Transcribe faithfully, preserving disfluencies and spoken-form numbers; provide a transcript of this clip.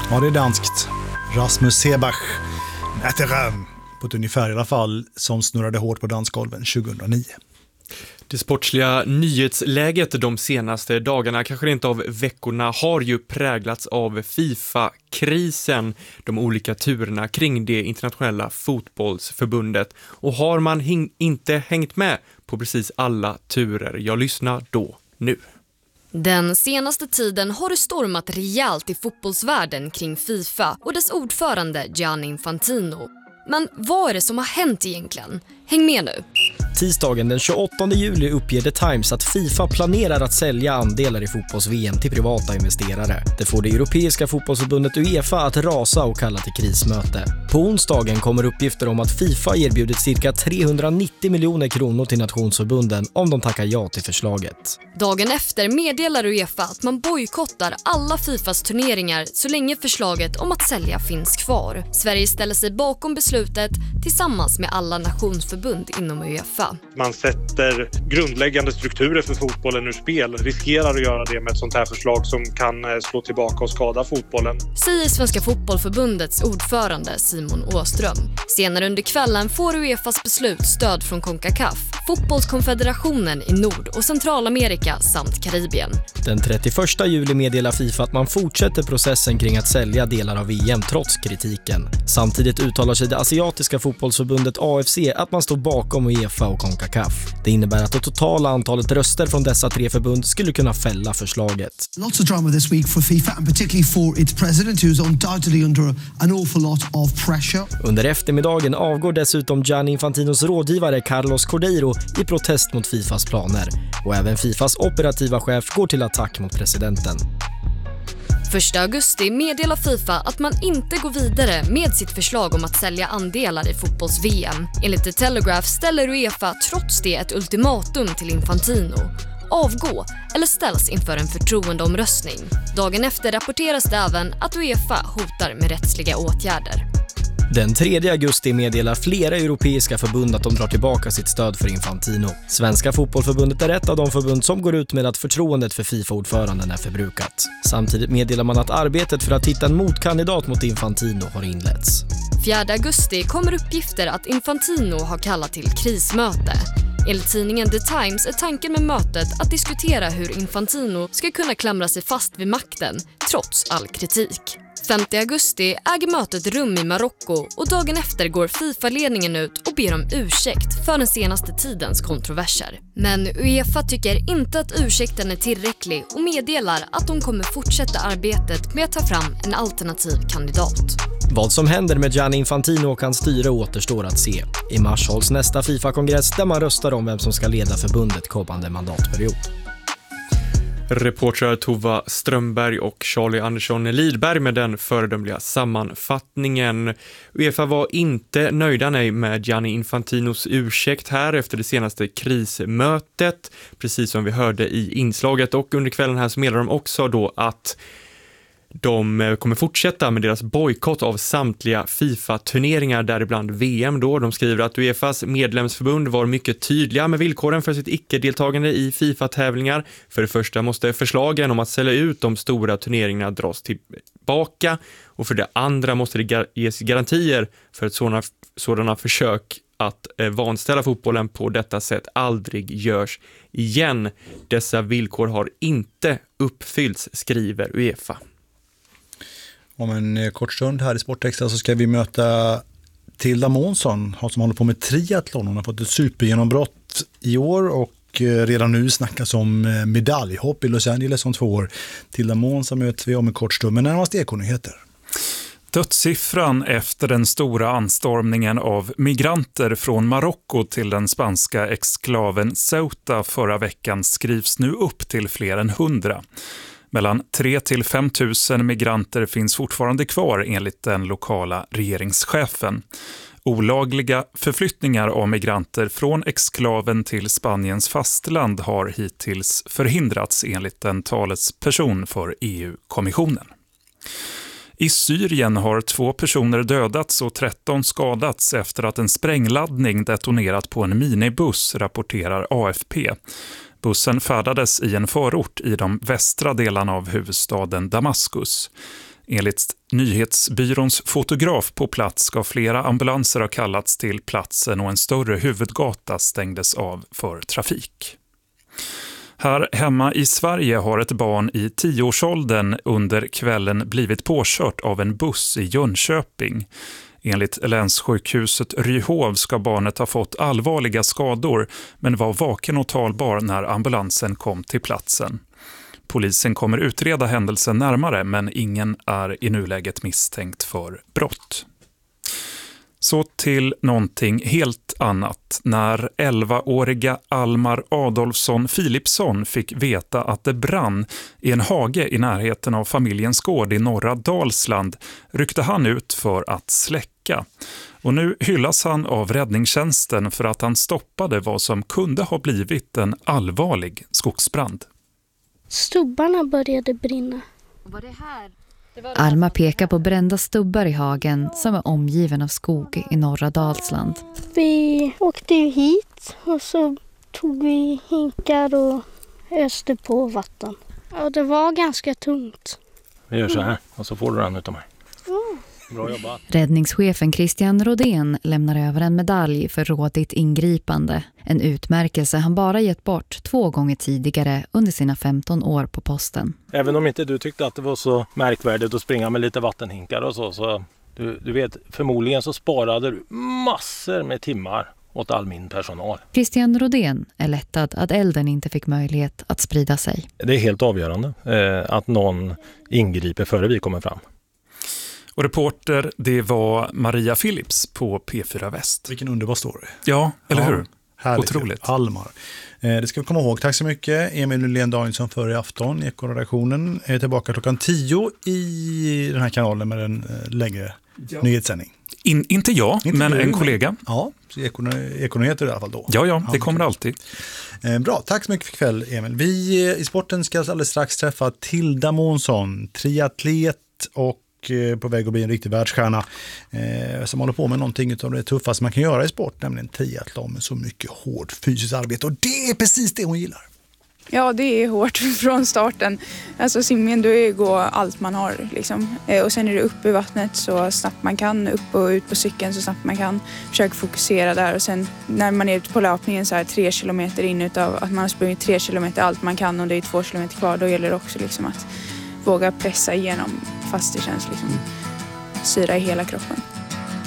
Ja, det är danskt. Rasmus Sebach, Nätteröm, på ett ungefär i alla fall, som snurrade hårt på dansgolven tjugohundranio. Det sportsliga nyhetsläget de senaste dagarna, kanske inte av veckorna, har ju präglats av FIFA-krisen, de olika turerna kring det internationella fotbollsförbundet. Och har man hing- inte hängt med på precis alla turer, jag lyssnar då nu. Den senaste tiden har det stormat rejält i fotbollsvärlden kring FIFA och dess ordförande Gianni Infantino. Men vad är det som har hänt egentligen? Häng med nu. Tisdagen den tjugoåttonde juli uppger The Times att FIFA planerar att sälja andelar i fotbolls-V M till privata investerare. Det får det europeiska fotbollsförbundet UEFA att rasa och kalla till krismöte. På onsdagen kommer uppgifter om att FIFA erbjudit cirka trehundranittio miljoner kronor till nationsförbunden om de tackar ja till förslaget. Dagen efter meddelar UEFA att man bojkottar alla FIFAs turneringar så länge förslaget om att sälja finns kvar. Sverige ställer sig bakom beslutet tillsammans med alla nationsförbund inom UEFA. Man sätter grundläggande strukturer för fotbollen ur spel, riskerar att göra det med ett sånt här förslag som kan slå tillbaka och skada fotbollen. Säger Svenska fotbollförbundets ordförande Simon Åström. Senare under kvällen får UEFAs beslut stöd från CONCACAF, fotbollskonfederationen i Nord- och Centralamerika samt Karibien. Den trettioförsta juli meddelar FIFA att man fortsätter processen kring att sälja delar av V M trots kritiken. Samtidigt uttalar sig det asiatiska fotbollsförbundet A F C att man står bakom UEFA och CONCACAF. Det innebär att det totala antalet röster från dessa tre förbund skulle kunna fälla förslaget. Lots of drama this week for FIFA and particularly for its president who's undoubtedly under an awful lot of pressure. Under eftermiddagen avgår dessutom Gianni Infantinos rådgivare Carlos Cordeiro i protest mot FIFAs planer. Och även FIFAs operativa chef går till attack mot presidenten. första augusti meddelar FIFA att man inte går vidare med sitt förslag om att sälja andelar i fotbolls-V M. Enligt The Telegraph ställer UEFA trots det ett ultimatum till Infantino. Avgå eller ställs inför en förtroendeomröstning. Dagen efter rapporteras det även att UEFA hotar med rättsliga åtgärder. Den tredje augusti meddelar flera europeiska förbund att de drar tillbaka sitt stöd för Infantino. Svenska fotbollförbundet är ett av de förbund som går ut med att förtroendet för FIFA-ordföranden är förbrukat. Samtidigt meddelar man att arbetet för att hitta en motkandidat mot Infantino har inletts. fjärde augusti kommer uppgifter att Infantino har kallat till krismöte. Enligt tidningen The Times är tanken med mötet att diskutera hur Infantino ska kunna klamra sig fast vid makten trots all kritik. femte augusti äger mötet rum i Marocko och dagen efter går FIFA-ledningen ut och ber om ursäkt för den senaste tidens kontroverser. Men UEFA tycker inte att ursäkten är tillräcklig och meddelar att de kommer fortsätta arbetet med att ta fram en alternativ kandidat. Vad som händer med Gianni Infantino och hans styre återstår att se. I mars hålls nästa FIFA-kongress där man röstar om vem som ska leda förbundet kommande mandatperiod. Reportrar Tova Strömberg och Charlie Andersson Lidberg med den föredömliga sammanfattningen. UEFA var inte nöjda nej med Gianni Infantinos ursäkt här efter det senaste krismötet, precis som vi hörde i inslaget, och under kvällen här så meddelar de också då att de kommer fortsätta med deras bojkott av samtliga FIFA-turneringar, däribland V M då. De skriver att UEFAs medlemsförbund var mycket tydliga med villkoren för sitt icke-deltagande i FIFA-tävlingar. För det första måste förslagen om att sälja ut de stora turneringarna dras tillbaka, och för det andra måste det ges garantier för att sådana, sådana försök att eh, vanställa fotbollen på detta sätt aldrig görs igen. Dessa villkor har inte uppfyllts, skriver UEFA. Om en kort stund här i Sportextra så ska vi möta Tilda Månsson som håller på med triathlon. Hon har fått ett supergenombrott i år och redan nu snackas om medaljhopp i Los Angeles om två år. Tilda Månsson möter vi om en kort stund, men närmast ekonyheter. Dödssiffran efter den stora anstormningen av migranter från Marocko till den spanska exklaven Ceuta förra veckan skrivs nu upp till fler än hundra. Mellan tre till fem tusen migranter finns fortfarande kvar enligt den lokala regeringschefen. Olagliga förflyttningar av migranter från exklaven till Spaniens fastland har hittills förhindrats enligt en talesperson för E U-kommissionen. I Syrien har två personer dödats och tretton skadats efter att en sprängladdning detonerat på en minibuss, rapporterar A F P. Bussen färdades i en förort i de västra delarna av huvudstaden Damaskus. Enligt nyhetsbyråns fotograf på plats ska flera ambulanser ha kallats till platsen och en större huvudgata stängdes av för trafik. Här hemma i Sverige har ett barn i tioårsåldern under kvällen blivit påkört av en buss i Jönköping. Enligt länssjukhuset Ryhov ska barnet ha fått allvarliga skador men var vaken och talbar när ambulansen kom till platsen. Polisen kommer utreda händelsen närmare men ingen är i nuläget misstänkt för brott. Så till någonting helt annat. När elvaåriga Almar Adolfsson Philipsson fick veta att det brann i en hage i närheten av familjens gård i norra Dalsland ryckte han ut för att släcka. Och nu hyllas han av räddningstjänsten för att han stoppade vad som kunde ha blivit en allvarlig skogsbrand. Stubbarna började brinna. Var det här? Alma pekar på brända stubbar i hagen som är omgiven av skog i norra Dalsland. Vi åkte ju hit och så tog vi hinkar och öste på vatten. Ja, det var ganska tungt. Vi gör så här och så får du den utav mig. Bra jobbat. Räddningschefen Christian Rodén lämnar över en medalj för rådigt ingripande. En utmärkelse han bara gett bort två gånger tidigare under sina femton år på posten. Även om inte du tyckte att det var så märkvärdigt att springa med lite vattenhinkar och så. så du, du vet, förmodligen så sparade du massor med timmar åt all min personal. Christian Rodén är lättad att elden inte fick möjlighet att sprida sig. Det är helt avgörande eh, att någon ingriper före vi kommer fram. Och reporter, det var Maria Philips på P fyra Väst. Vilken underbar story. Ja, eller ja, hur? Härligt. Otroligt. Almar. Eh, det ska vi komma ihåg. Tack så mycket. Emil Nylén Danielsson för i afton. Ekoredaktionen är tillbaka klockan tio i den här kanalen med en eh, längre ja. nyhetssändning. In, inte jag, inte men du, en kollega. Ja, Ekonyheter i alla fall då. Ja, ja, det kommer alltid. Eh, bra, tack så mycket för kväll, Emil. Vi eh, i sporten ska alldeles strax träffa Tilda Månsson, triatlet och på väg att bli en riktig världsstjärna eh, som håller på med någonting av det tuffaste man kan göra i sport, nämligen triathlon med så mycket hårt fysiskt arbete, och det är precis det hon gillar. Ja, det är hårt från starten. Alltså simmen, då är gå allt man har liksom. Eh, och sen är det upp i vattnet så snabbt man kan, upp och ut på cykeln så snabbt man kan, försöka fokusera där, och sen när man är ute på löpningen så här tre kilometer in utav att man har sprungit tre kilometer allt man kan och det är två kilometer kvar, då gäller det också liksom att våga pressa igenom fast det känns liksom syra i hela kroppen.